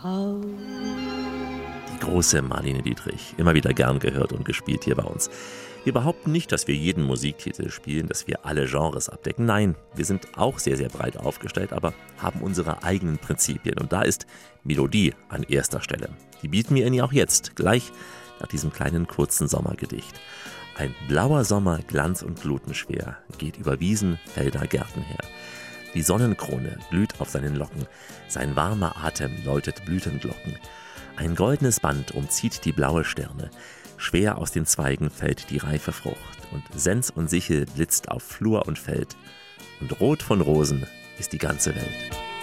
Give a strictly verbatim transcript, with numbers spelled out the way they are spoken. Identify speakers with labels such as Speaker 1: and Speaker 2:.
Speaker 1: Die große Marlene Dietrich, immer wieder gern gehört und gespielt hier bei uns. Wir behaupten nicht, dass wir jeden Musiktitel spielen, dass wir alle Genres abdecken. Nein, wir sind auch sehr, sehr breit aufgestellt, aber haben unsere eigenen Prinzipien. Und da ist Melodie an erster Stelle. Die bieten wir Ihnen ja auch jetzt, gleich nach diesem kleinen kurzen Sommergedicht. Ein blauer Sommer, glanz- und glutenschwer, geht über Wiesen, Felder, Gärten her. Die Sonnenkrone blüht auf seinen Locken, sein warmer Atem läutet Blütenglocken. Ein goldenes Band umzieht die blaue Stirne, schwer aus den Zweigen fällt die reife Frucht, und Sens und Sichel blitzt auf Flur und Feld, und rot von Rosen ist die ganze Welt.